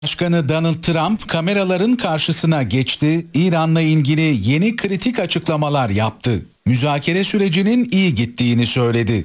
Başkanı Donald Trump kameraların karşısına geçti, İran'la ilgili yeni kritik açıklamalar yaptı. Müzakere sürecinin iyi gittiğini söyledi.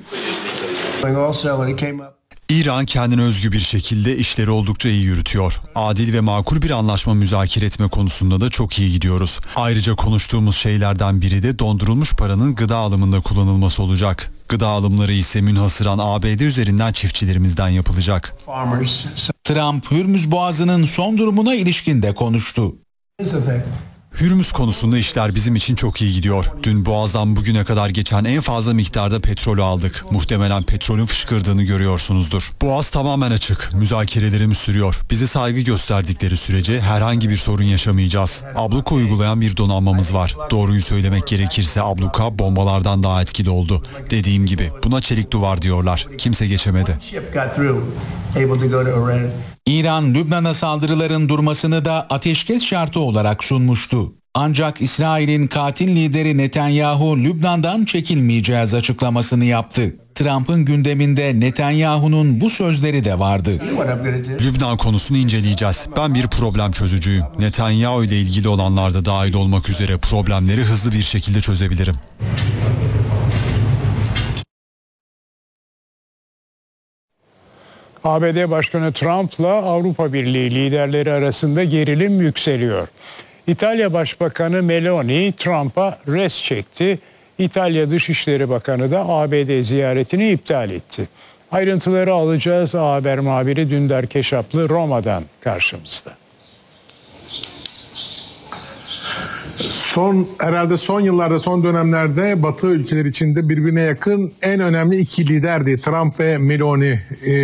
İran kendine özgü bir şekilde işleri oldukça iyi yürütüyor. Adil ve makul bir anlaşma müzakere etme konusunda da çok iyi gidiyoruz. Ayrıca konuştuğumuz şeylerden biri de dondurulmuş paranın gıda alımında kullanılması olacak. Gıda alımları ise münhasıran ABD üzerinden çiftçilerimizden yapılacak. Trump, Hürmüz Boğazı'nın son durumuna ilişkin de konuştu. Hürmüz konusunda işler bizim için çok iyi gidiyor. Dün Boğaz'dan bugüne kadar geçen en fazla miktarda petrol aldık. Muhtemelen petrolün fışkırdığını görüyorsunuzdur. Boğaz tamamen açık. Müzakerelerimiz sürüyor. Bize saygı gösterdikleri sürece herhangi bir sorun yaşamayacağız. Abluka uygulayan bir donanmamız var. Doğruyu söylemek gerekirse abluka bombalardan daha etkili oldu. Dediğim gibi buna çelik duvar diyorlar. Kimse geçemedi. İran, Lübnan'a saldırıların durmasını da ateşkes şartı olarak sunmuştu. Ancak İsrail'in katil lideri Netanyahu, Lübnan'dan çekilmeyeceğiz açıklamasını yaptı. Trump'ın gündeminde Netanyahu'nun bu sözleri de vardı. Lübnan konusunu inceleyeceğiz. Ben bir problem çözücüyüm. Netanyahu ile ilgili olanlar da dahil olmak üzere problemleri hızlı bir şekilde çözebilirim. ABD Başkanı Trump'la Avrupa Birliği liderleri arasında gerilim yükseliyor. İtalya Başbakanı Meloni Trump'a res çekti. İtalya Dışişleri Bakanı da ABD ziyaretini iptal etti. Ayrıntıları alacağız. Haber muhabiri Dündar Keşaplı Roma'dan karşımızda. Herhalde son yıllarda, son dönemlerde Batı ülkeleri içinde birbirine yakın en önemli iki liderdi. Trump ve Meloni.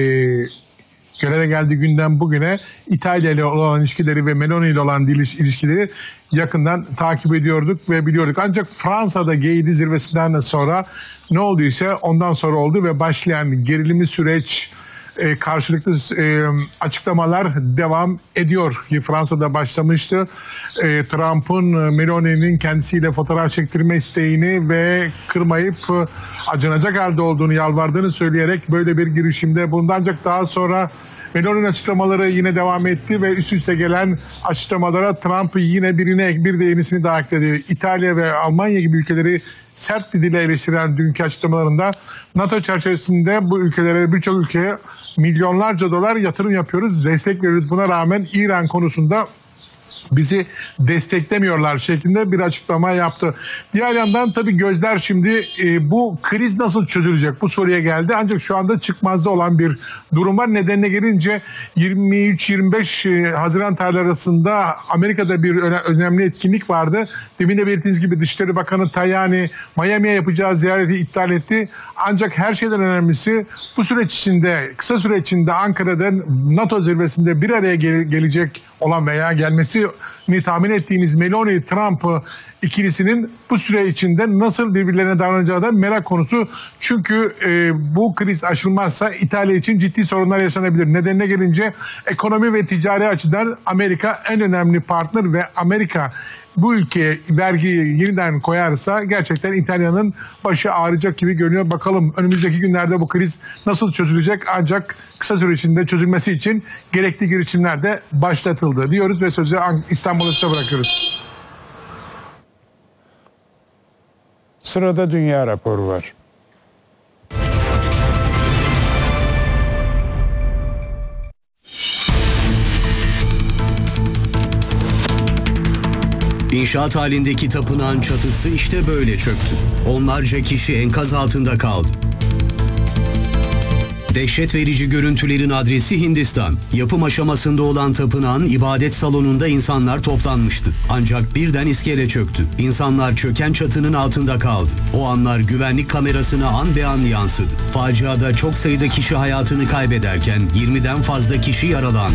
Göreve geldiği günden bugüne İtalya ile olan ilişkileri ve Meloni ile olan ilişkileri yakından takip ediyorduk ve biliyorduk. Ancak Fransa'da G7 zirvesinden sonra ne olduysa ondan sonra oldu ve başlayan gerilimli süreç, karşılıklı açıklamalar devam ediyor ki Fransa'da başlamıştı. Trump'ın Meloni'nin kendisiyle fotoğraf çektirme isteğini ve kırmayıp acınacak halde olduğunu, yalvardığını söyleyerek böyle bir girişimde bulundu. Ancak daha sonra Meloni'nin açıklamaları yine devam etti ve üst üste gelen açıklamalara Trump yine bir de yenisini daha ekledi. İtalya ve Almanya gibi ülkeleri sert bir dille eleştiren dünkü açıklamalarında NATO çerçevesinde bu ülkelere, birçok ülkeye milyonlarca dolar yatırım yapıyoruz, destek veriyoruz. Buna rağmen İran konusunda bizi desteklemiyorlar şeklinde bir açıklama yaptı. Diğer yandan tabii gözler şimdi bu kriz nasıl çözülecek bu soruya geldi. Ancak şu anda çıkmazda olan bir durum var. Nedenine gelince 23-25 Haziran tarihleri arasında Amerika'da bir önemli etkinlik vardı. Demin de belirttiğiniz gibi Dışişleri Bakanı Tajani Miami'ye yapacağı ziyareti iptal etti. Ancak her şeyden önemlisi bu süreç içinde, kısa süre içinde Ankara'da NATO zirvesinde bir araya gelecek olan veya gelmesini tahmin ettiğimiz Meloni-Trump ikilisinin bu süre içinde nasıl birbirlerine davranacağı da merak konusu. Çünkü bu kriz aşılmazsa İtalya için ciddi sorunlar yaşanabilir. Nedenine gelince ekonomi ve ticari açıdan Amerika en önemli partner ve Amerika bu ülkeye vergiyi yeniden koyarsa gerçekten İtalya'nın başı ağrıyacak gibi görünüyor. Bakalım önümüzdeki günlerde bu kriz nasıl çözülecek, ancak kısa süre içinde çözülmesi için gerekli girişimler de başlatıldı diyoruz ve sözü İstanbul'a size bırakıyoruz. Sırada dünya raporu var. İnşaat halindeki tapınağın çatısı işte böyle çöktü. Onlarca kişi enkaz altında kaldı. Dehşet verici görüntülerin adresi Hindistan. Yapım aşamasında olan tapınağın ibadet salonunda insanlar toplanmıştı. Ancak birden iskele çöktü. İnsanlar çöken çatının altında kaldı. O anlar güvenlik kamerasına an be an yansıdı. Faciada çok sayıda kişi hayatını kaybederken 20'den fazla kişi yaralandı.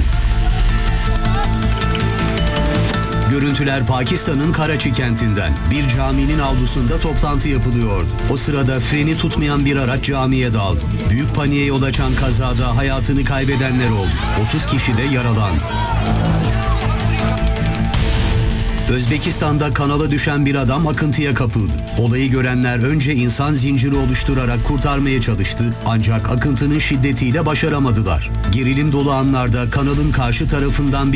Görüntüler Pakistan'ın Karachi kentinden. Bir caminin avlusunda toplantı yapılıyordu. O sırada freni tutmayan bir araç camiye daldı. Büyük paniğe yol açan kazada hayatını kaybedenler oldu. 30 kişi de yaralandı. Özbekistan'da kanala düşen bir adam akıntıya kapıldı. Olayı görenler önce insan zinciri oluşturarak kurtarmaya çalıştı ancak akıntının şiddetiyle başaramadılar. Gerilim dolu anlarda kanalın karşı tarafından